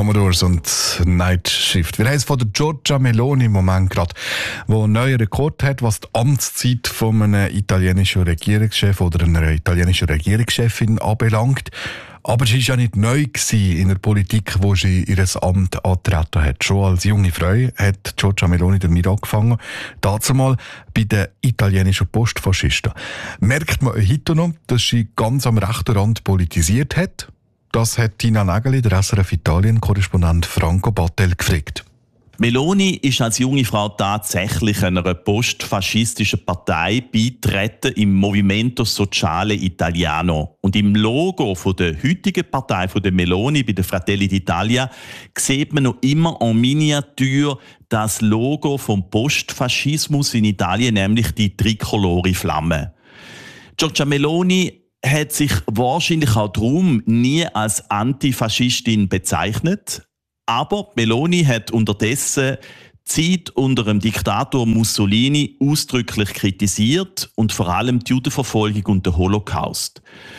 Commodores und Night Shift. Wir haben es von der Giorgia Meloni im Moment gerade, die einen neuen Rekord hat, was die Amtszeit von einem italienischen Regierungschef oder einer italienischen Regierungschefin anbelangt. Aber sie war ja nicht neu in der Politik, wo sie ihr Amt angetreten hat. Schon als junge Frau hat Giorgia Meloni damit angefangen, dazu mal bei den italienischen Postfaschisten. Merkt man heute noch, dass sie ganz am rechten Rand politisiert hat? Das hat Tina Nägeli, der SRF Italien-Korrespondent Franco Battel, gefragt. Meloni ist als junge Frau tatsächlich einer postfaschistischen Partei beitreten im Movimento Sociale Italiano. Und im Logo der heutigen Partei von der Meloni bei den Fratelli d'Italia sieht man noch immer en Miniatur das Logo vom Postfaschismus in Italien, nämlich die trikolore Flamme. Giorgia Meloni hat sich wahrscheinlich auch darum nie als Antifaschistin bezeichnet. Aber Meloni hat unterdessen die Zeit unter dem Diktator Mussolini ausdrücklich kritisiert und vor allem die Judenverfolgung und den Holocaust.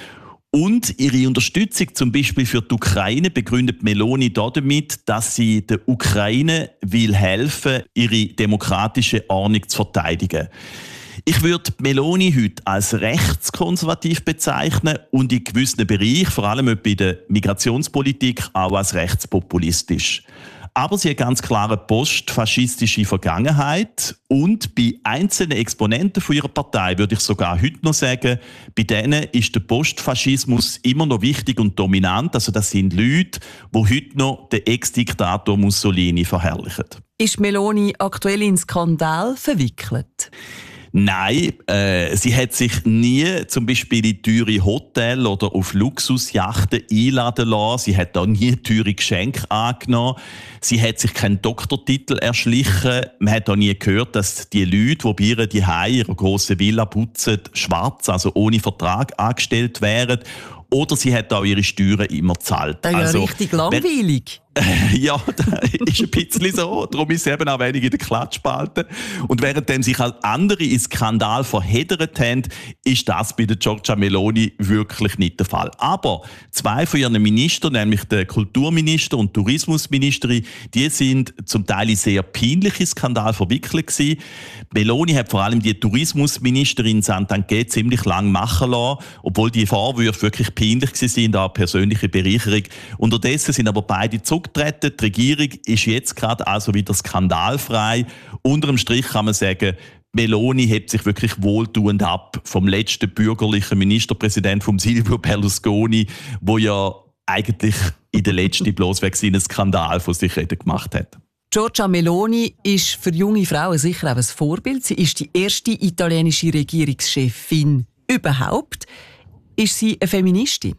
Und ihre Unterstützung zum Beispiel für die Ukraine begründet Meloni damit, dass sie der Ukraine will helfen, ihre demokratische Ordnung zu verteidigen. Ich würde Meloni heute als rechtskonservativ bezeichnen und in gewissen Bereichen, vor allem bei der Migrationspolitik, auch als rechtspopulistisch. Aber sie hat ganz klar eine postfaschistische Vergangenheit und bei einzelnen Exponenten von ihrer Partei würde ich sogar heute noch sagen, bei denen ist der Postfaschismus immer noch wichtig und dominant. Also das sind Leute, die heute noch den Ex-Diktator Mussolini verherrlichen. Ist Meloni aktuell in Skandal verwickelt? Nein, sie hat sich nie zum Beispiel in teure Hotels oder auf Luxusjachten einladen lassen. Sie hat auch nie teure Geschenke angenommen. Sie hat sich keinen Doktortitel erschlichen. Man hat auch nie gehört, dass die Leute, die bei ihr die ihrer grossen Villa putzen, schwarz, also ohne Vertrag angestellt wären. Oder sie hat auch ihre Steuern immer gezahlt. Das ist ja richtig langweilig. Ja, das ist ein bisschen so. Darum ist sie eben auch wenig in der Klatschspalte. Und währenddem sich halt andere in Skandal verheddert haben, ist das bei der Giorgia Meloni wirklich nicht der Fall. Aber zwei von ihren Ministern, nämlich der Kulturminister und Tourismusministerin, die sind zum Teil in sehr peinliche Skandal verwickelt gewesen. Meloni hat vor allem die Tourismusministerin Santanchè ziemlich lang machen lassen, obwohl die Vorwürfe wirklich peinlich waren, auch persönliche Bereicherung. Unterdessen sind aber beide zurückgetreten. Die Regierung ist jetzt gerade also wieder skandalfrei. Unter dem Strich kann man sagen, Meloni hebt sich wirklich wohltuend ab vom letzten bürgerlichen Ministerpräsident, vom Silvio Berlusconi, wo ja eigentlich in der letzten bloß wegen seines Skandal von sich reden gemacht hat. Giorgia Meloni ist für junge Frauen sicher auch ein Vorbild. Sie ist die erste italienische Regierungschefin überhaupt. Ist sie eine Feministin?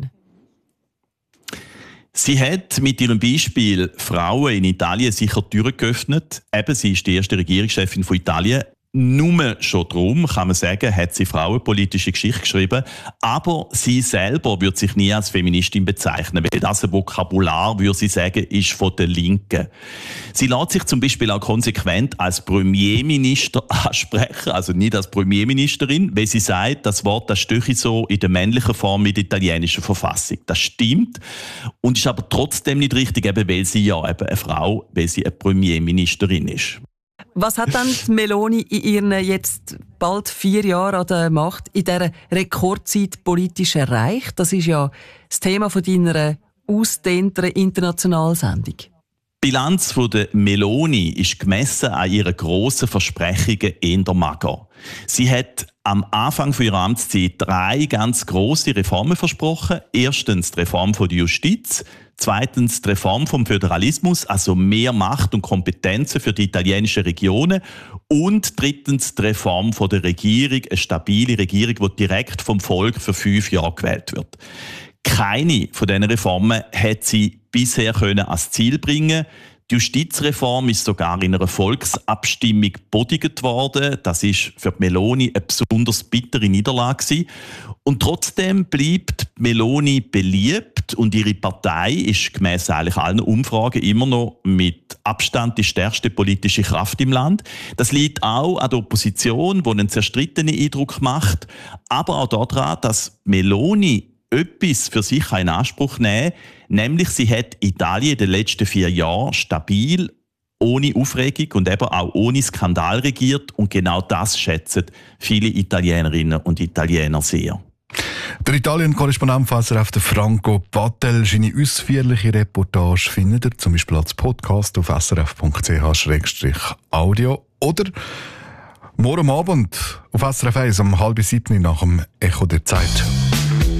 Sie hat mit ihrem Beispiel Frauen in Italien sicher Türen geöffnet. Eben, sie ist die erste Regierungschefin von Italien. Nur schon darum, kann man sagen, hat sie frauenpolitische Geschichte geschrieben. Aber sie selber würde sich nie als Feministin bezeichnen, weil das ein Vokabular, würde sie sagen, ist von der Linken. Sie lässt sich zum Beispiel auch konsequent als Premierminister ansprechen, also nicht als Premierministerin, weil sie sagt, das Wort das stehe so in der männlichen Form mit der italienischen Verfassung. Das stimmt und ist aber trotzdem nicht richtig, eben weil sie ja eben eine Frau, weil sie eine Premierministerin ist. Was hat dann die Meloni in ihren jetzt bald 4 Jahren an der Macht in dieser Rekordzeit politisch erreicht? Das ist ja das Thema von deiner ausgedehnteren Internationalsendung. Die Bilanz von der Meloni ist gemessen an ihren grossen Versprechungen eher mager. Sie hat am Anfang ihrer Amtszeit 3 ganz grosse Reformen versprochen. Erstens die Reform der Justiz, zweitens die Reform vom Föderalismus, also mehr Macht und Kompetenzen für die italienischen Regionen und drittens die Reform der Regierung, eine stabile Regierung, die direkt vom Volk für 5 Jahre gewählt wird. Keine von diesen Reformen hat sie bisher als Ziel bringen. Die Justizreform ist sogar in einer Volksabstimmung gebodigt worden. Das ist für die Meloni eine besonders bittere Niederlage. Und trotzdem bleibt Meloni beliebt und ihre Partei ist gemäss eigentlich allen Umfragen immer noch mit Abstand die stärkste politische Kraft im Land. Das liegt auch an der Opposition, die einen zerstrittenen Eindruck macht, aber auch daran, dass Meloni etwas für sich in Anspruch nehmen kann. Nämlich, sie hat Italien in den letzten 4 Jahren stabil, ohne Aufregung und eben auch ohne Skandal regiert. Und genau das schätzen viele Italienerinnen und Italiener sehr. Der Italien-Korrespondent von SRF, Franco Battel, seine ausführliche Reportage findet ihr zum Beispiel als Podcast auf srf.ch/audio oder morgen Abend auf SRF 1 um 6:30 nach dem Echo der Zeit.